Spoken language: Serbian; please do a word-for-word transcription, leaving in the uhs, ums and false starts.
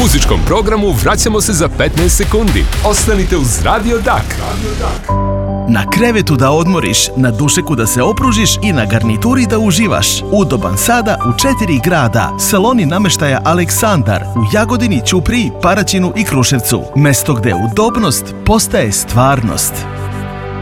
muzičkom programu vraćamo se za petnaest sekundi. Ostanite uz Radio Dak. Na krevetu da odmoriš, na dušeku da se opružiš i na garnituri da uživaš. Udoban sada u četiri grada. Saloni nameštaja Aleksandar u Jagodini, Ćupriji, Paraćinu i Kruševcu. Mesto gde udobnost postaje stvarnost.